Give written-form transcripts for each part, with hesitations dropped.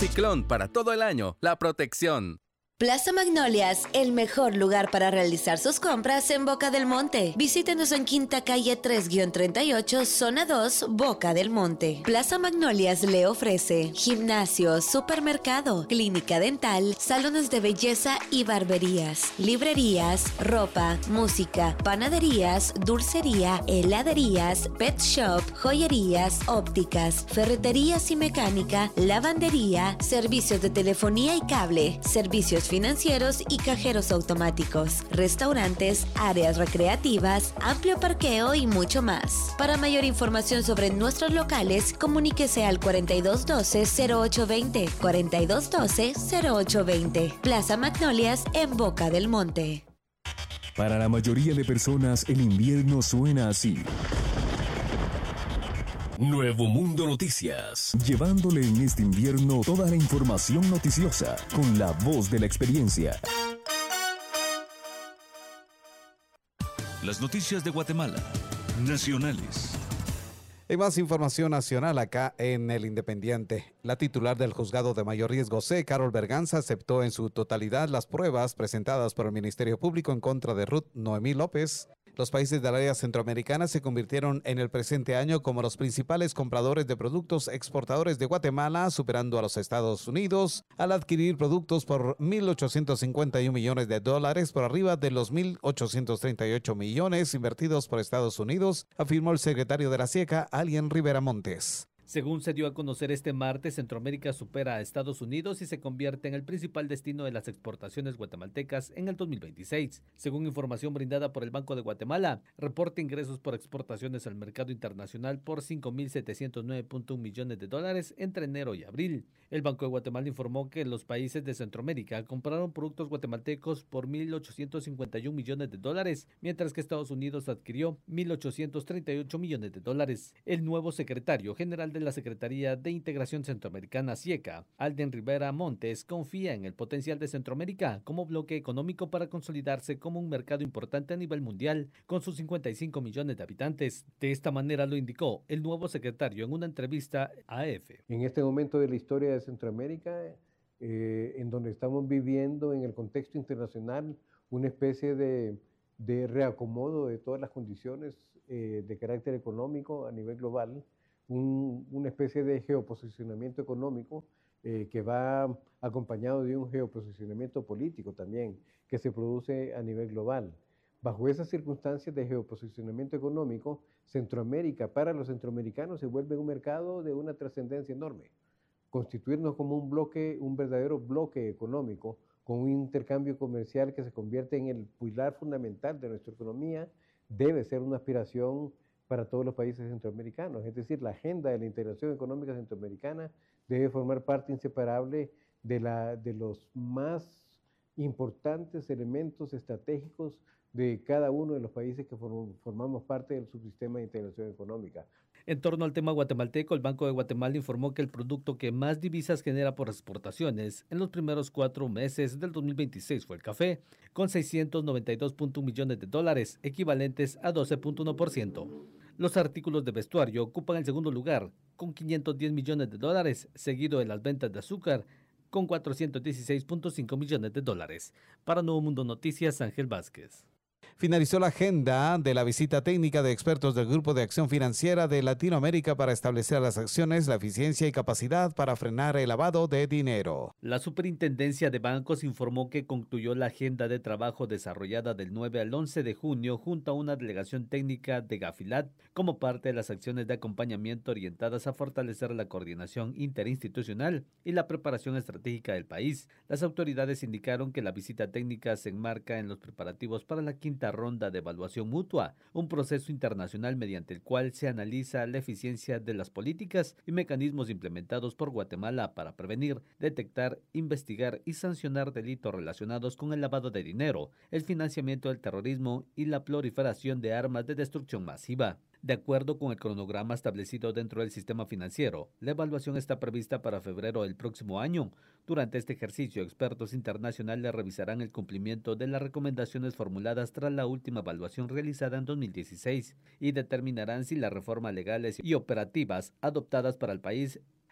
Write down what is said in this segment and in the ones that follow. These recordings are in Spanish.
Ciclón para todo el año, la protección. Plaza Magnolias, el mejor lugar para realizar sus compras en Boca del Monte. Visítenos en Quinta Calle 3-38, Zona 2, Boca del Monte. Plaza Magnolias le ofrece gimnasio, supermercado, clínica dental, salones de belleza y barberías, librerías, ropa, música, panaderías, dulcería, heladerías, pet shop, joyerías, ópticas, ferreterías y mecánica, lavandería, servicios de telefonía y cable, servicios financieros y cajeros automáticos, restaurantes, áreas recreativas, amplio parqueo y mucho más. Para mayor información sobre nuestros locales, comuníquese al 4212-0820, 4212-0820. Plaza Magnolias en Boca del Monte. Para la mayoría de personas, el invierno suena así. Nuevo Mundo Noticias, llevándole en este invierno toda la información noticiosa con la voz de la experiencia. Las noticias de Guatemala, nacionales. Hay más información nacional acá en El Independiente. La titular del Juzgado de Mayor Riesgo C, Carol Berganza, aceptó en su totalidad las pruebas presentadas por el Ministerio Público en contra de Ruth Noemí López. Los países del área centroamericana se convirtieron en el presente año como los principales compradores de productos exportadores de Guatemala, superando a los Estados Unidos al adquirir productos por $1.851 millones por arriba de los 1.838 millones invertidos por Estados Unidos, afirmó el secretario de la SIECA, Alien Rivera Montes. Según se dio a conocer este martes, Centroamérica supera a Estados Unidos y se convierte en el principal destino de las exportaciones guatemaltecas en el 2026. Según información brindada por el Banco de Guatemala, reporta ingresos por exportaciones al mercado internacional por $5.709.1 millones entre enero y abril. El Banco de Guatemala informó que los países de Centroamérica compraron productos guatemaltecos por $1.851 millones, mientras que Estados Unidos adquirió $1.838 millones. El nuevo secretario general de la Secretaría de Integración Centroamericana SIECA, Alden Rivera Montes, confía en el potencial de Centroamérica como bloque económico para consolidarse como un mercado importante a nivel mundial, con sus 55 millones de habitantes. De esta manera lo indicó el nuevo secretario en una entrevista a AF. En este momento de la historia de Centroamérica, en donde estamos viviendo en el contexto internacional una especie de reacomodo de todas las condiciones de carácter económico a nivel global, una especie de geoposicionamiento económico que va acompañado de un geoposicionamiento político también, que se produce a nivel global. Bajo esas circunstancias de geoposicionamiento económico, Centroamérica para los centroamericanos se vuelve un mercado de una trascendencia enorme. Constituirnos como un bloque, un verdadero bloque económico, con un intercambio comercial que se convierte en el pilar fundamental de nuestra economía, debe ser una aspiración para todos los países centroamericanos. Es decir, la agenda de la integración económica centroamericana debe formar parte inseparable de los más importantes elementos estratégicos de cada uno de los países que formamos parte del subsistema de integración económica. En torno al tema guatemalteco, el Banco de Guatemala informó que el producto que más divisas genera por exportaciones en los primeros 4 meses del 2026 fue el café, con $692.1 millones, equivalentes a 12.1%. Los artículos de vestuario ocupan el segundo lugar, con $510 millones, seguido de las ventas de azúcar, con $416.5 millones. Para Nuevo Mundo Noticias, Ángel Vázquez. Finalizó la agenda de la visita técnica de expertos del Grupo de Acción Financiera de Latinoamérica para establecer las acciones, la eficiencia y capacidad para frenar el lavado de dinero. La Superintendencia de Bancos informó que concluyó la agenda de trabajo desarrollada del 9 al 11 de junio junto a una delegación técnica de Gafilat como parte de las acciones de acompañamiento orientadas a fortalecer la coordinación interinstitucional y la preparación estratégica del país. Las autoridades indicaron que la visita técnica se enmarca en los preparativos para la quinta ronda de evaluación mutua, un proceso internacional mediante el cual se analiza la eficiencia de las políticas y mecanismos implementados por Guatemala para prevenir, detectar, investigar y sancionar delitos relacionados con el lavado de dinero, el financiamiento del terrorismo y la proliferación de armas de destrucción masiva. De acuerdo con el cronograma establecido dentro del sistema financiero, la evaluación está prevista para febrero del próximo año. Durante este ejercicio, expertos internacionales revisarán el cumplimiento de las recomendaciones formuladas tras la última evaluación realizada en 2016 y determinarán si las reformas legales y operativas adoptadas para el país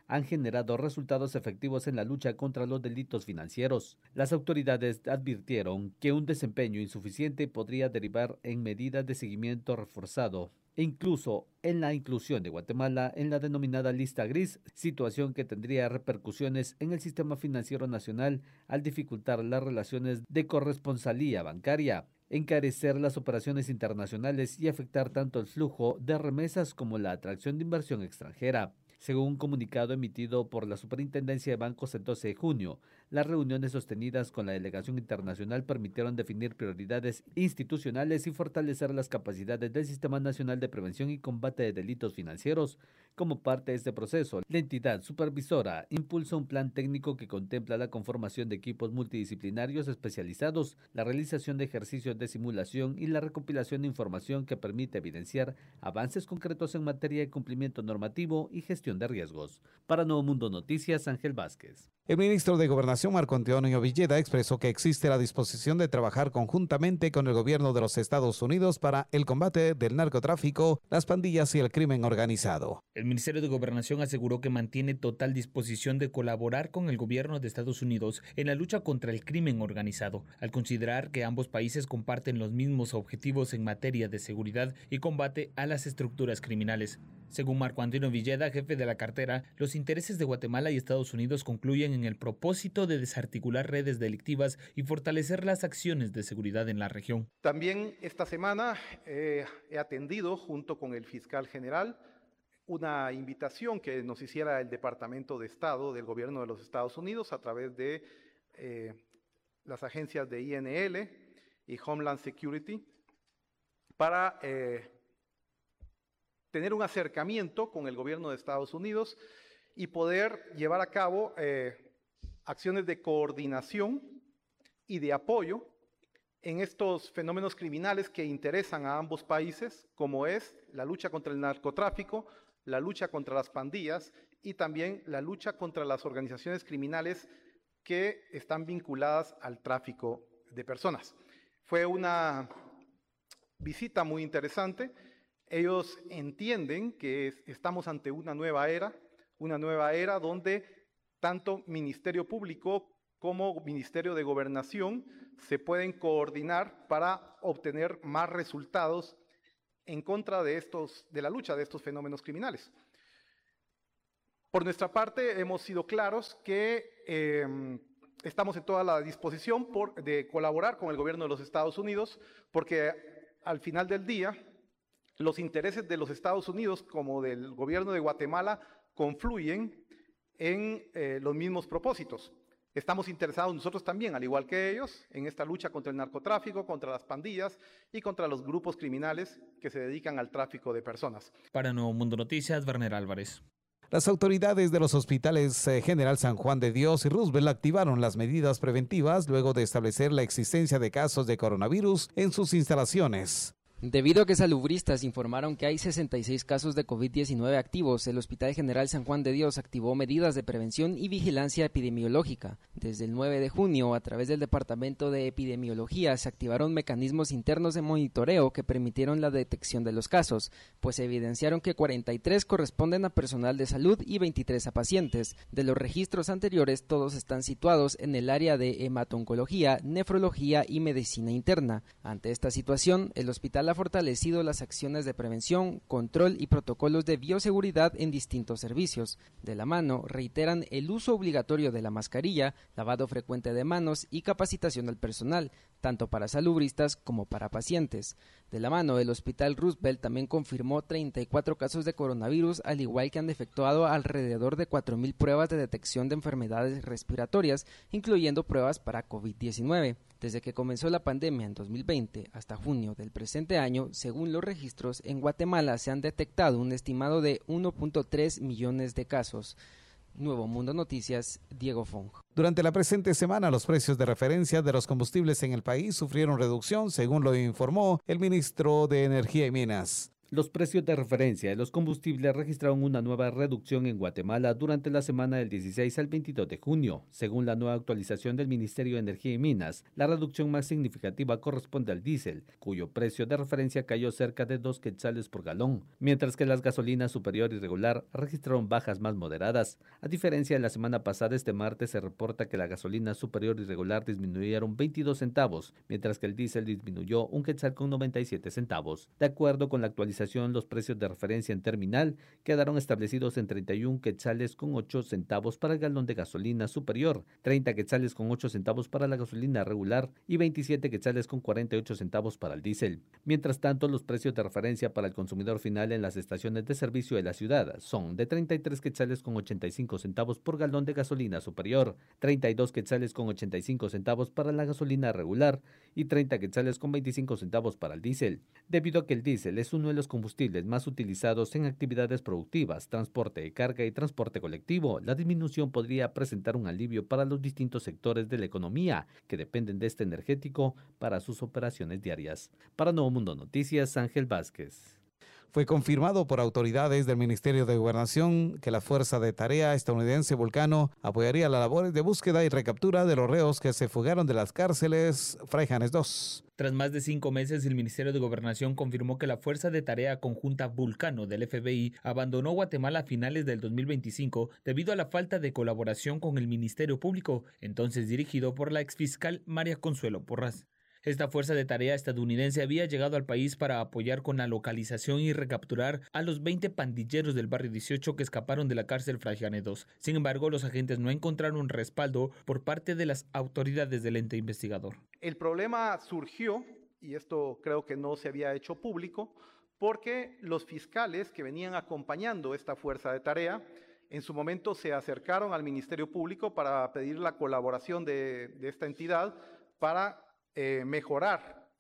han generado resultados efectivos en la lucha contra los delitos financieros. Las autoridades advirtieron que un desempeño insuficiente podría derivar en medidas de seguimiento reforzado e incluso en la inclusión de Guatemala en la denominada lista gris, situación que tendría repercusiones en el sistema financiero nacional al dificultar las relaciones de corresponsalía bancaria, encarecer las operaciones internacionales y afectar tanto el flujo de remesas como la atracción de inversión extranjera. Según un comunicado emitido por la Superintendencia de Bancos el 12 de junio, las reuniones sostenidas con la delegación internacional permitieron definir prioridades institucionales y fortalecer las capacidades del Sistema Nacional de Prevención y Combate de Delitos Financieros. Como parte de este proceso, la entidad supervisora impulsa un plan técnico que contempla la conformación de equipos multidisciplinarios especializados, la realización de ejercicios de simulación y la recopilación de información que permite evidenciar avances concretos en materia de cumplimiento normativo y gestión de riesgos. Para Nuevo Mundo Noticias, Ángel Vázquez. El ministro de Gobernación, Marco Antonio Villeda, expresó que existe la disposición de trabajar conjuntamente con el gobierno de los Estados Unidos para el combate del narcotráfico, las pandillas y el crimen organizado. El Ministerio de Gobernación aseguró que mantiene total disposición de colaborar con el gobierno de Estados Unidos en la lucha contra el crimen organizado, al considerar que ambos países comparten los mismos objetivos en materia de seguridad y combate a las estructuras criminales. Según Marco Antonio Villeda, jefe de la cartera, los intereses de Guatemala y Estados Unidos concluyen en el propósito de desarticular redes delictivas y fortalecer las acciones de seguridad en la región. También esta semana he atendido junto con el fiscal general una invitación que nos hiciera el Departamento de Estado del Gobierno de los Estados Unidos a través de las agencias de INL y Homeland Security para tener un acercamiento con el Gobierno de Estados Unidos y poder llevar a cabo acciones de coordinación y de apoyo en estos fenómenos criminales que interesan a ambos países, como es la lucha contra el narcotráfico, la lucha contra las pandillas y también la lucha contra las organizaciones criminales que están vinculadas al tráfico de personas. Fue una visita muy interesante. Ellos entienden que estamos ante una nueva era donde tanto Ministerio Público como Ministerio de Gobernación se pueden coordinar para obtener más resultados en contra de la lucha de estos fenómenos criminales. Por nuestra parte, hemos sido claros que estamos en toda la disposición de colaborar con el gobierno de los Estados Unidos, porque al final del día, los intereses de los Estados Unidos como del gobierno de Guatemala confluyen en los mismos propósitos. Estamos interesados nosotros también, al igual que ellos, en esta lucha contra el narcotráfico, contra las pandillas y contra los grupos criminales que se dedican al tráfico de personas. Para Nuevo Mundo Noticias, Werner Álvarez. Las autoridades de los hospitales General San Juan de Dios y Roosevelt activaron las medidas preventivas luego de establecer la existencia de casos de coronavirus en sus instalaciones. Debido a que salubristas informaron que hay 66 casos de COVID-19 activos, el Hospital General San Juan de Dios activó medidas de prevención y vigilancia epidemiológica. Desde el 9 de junio, a través del Departamento de Epidemiología, se activaron mecanismos internos de monitoreo que permitieron la detección de los casos, pues se evidenciaron que 43 corresponden a personal de salud y 23 a pacientes. De los registros anteriores, todos están situados en el área de hemato-oncología, nefrología y medicina interna. Ante esta situación, el hospital ha fortalecido las acciones de prevención, control y protocolos de bioseguridad en distintos servicios. De la mano, reiteran el uso obligatorio de la mascarilla, lavado frecuente de manos y capacitación al personal, tanto para salubristas como para pacientes. De la mano, el Hospital Roosevelt también confirmó 34 casos de coronavirus, al igual que han efectuado alrededor de 4.000 pruebas de detección de enfermedades respiratorias, incluyendo pruebas para COVID-19. Desde que comenzó la pandemia en 2020 hasta junio del presente año, según los registros, en Guatemala se han detectado un estimado de 1.3 millones de casos. Nuevo Mundo Noticias, Diego Fong. Durante la presente semana, los precios de referencia de los combustibles en el país sufrieron reducción, según lo informó el ministro de Energía y Minas. Los precios de referencia de los combustibles registraron una nueva reducción en Guatemala durante la semana del 16 al 22 de junio. Según la nueva actualización del Ministerio de Energía y Minas, la reducción más significativa corresponde al diésel, cuyo precio de referencia cayó cerca de 2 quetzales por galón, mientras que las gasolinas superior y regular registraron bajas más moderadas. A diferencia de la semana pasada, este martes se reporta que la gasolina superior y regular disminuyeron 22 centavos, mientras que el diésel disminuyó 1 quetzal con 97 centavos. De acuerdo con la actualización, los precios de referencia en terminal quedaron establecidos en 31 quetzales con 8 centavos para el galón de gasolina superior, 30 quetzales con 8 centavos para la gasolina regular y 27 quetzales con 48 centavos para el diésel. Mientras tanto, los precios de referencia para el consumidor final en las estaciones de servicio de la ciudad son de 33 quetzales con 85 centavos por galón de gasolina superior, 32 quetzales con 85 centavos para la gasolina regular y 30 quetzales con 25 centavos para el diésel. Debido a que el diésel es uno de los combustibles más utilizados en actividades productivas, transporte de carga y transporte colectivo, la disminución podría presentar un alivio para los distintos sectores de la economía que dependen de este energético para sus operaciones diarias. Para Nuevo Mundo Noticias, Ángel Vázquez. Fue confirmado por autoridades del Ministerio de Gobernación que la Fuerza de Tarea estadounidense Vulcano apoyaría las labores de búsqueda y recaptura de los reos que se fugaron de las cárceles Fray Janes II. Tras más de 5 meses, el Ministerio de Gobernación confirmó que la Fuerza de Tarea Conjunta Vulcano del FBI abandonó Guatemala a finales del 2025 debido a la falta de colaboración con el Ministerio Público, entonces dirigido por la exfiscal María Consuelo Porras. Esta fuerza de tarea estadounidense había llegado al país para apoyar con la localización y recapturar a los 20 pandilleros del barrio 18 que escaparon de la cárcel Fray Janes II. Sin embargo, los agentes no encontraron respaldo por parte de las autoridades del ente investigador. El problema surgió, y esto creo que no se había hecho público, porque los fiscales que venían acompañando esta fuerza de tarea en su momento se acercaron al Ministerio Público para pedir la colaboración de esta entidad para mejorar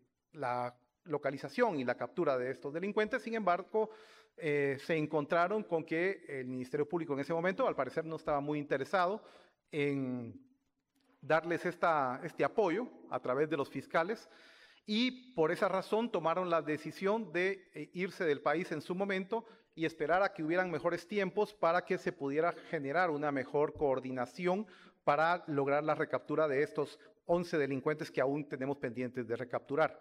la localización y la captura de estos delincuentes. Sin embargo, se encontraron con que el Ministerio Público en ese momento, al parecer, no estaba muy interesado en darles este apoyo a través de los fiscales, y por esa razón tomaron la decisión de irse del país en su momento y esperar a que hubieran mejores tiempos para que se pudiera generar una mejor coordinación para lograr la recaptura de estos 11 delincuentes que aún tenemos pendientes de recapturar.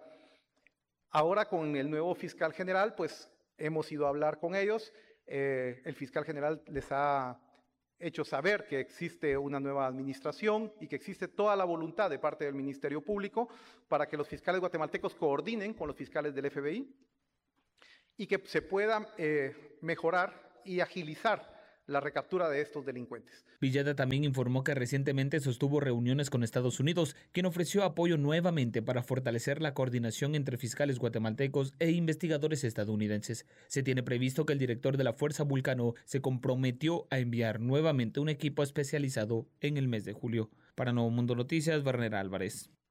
Ahora, con el nuevo fiscal general, pues hemos ido a hablar con ellos. El fiscal general les ha hecho saber que existe una nueva administración y que existe toda la voluntad de parte del Ministerio Público para que los fiscales guatemaltecos coordinen con los fiscales del FBI y que se pueda mejorar y agilizar la recaptura de estos delincuentes. Villada también informó que recientemente sostuvo reuniones con Estados Unidos, quien ofreció apoyo nuevamente para fortalecer la coordinación entre fiscales guatemaltecos e investigadores estadounidenses. Se tiene previsto que el director de la Fuerza Vulcano se comprometió a enviar nuevamente un equipo especializado en el mes de julio. Para Nuevo Mundo Noticias, Werner Álvarez.